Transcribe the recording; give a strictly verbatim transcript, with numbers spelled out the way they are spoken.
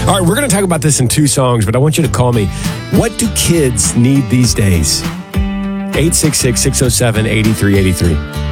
All right, we're going to talk about this in two songs, but I want you to call me. What do kids need these days? eight six six, six oh seven, eight three eight three.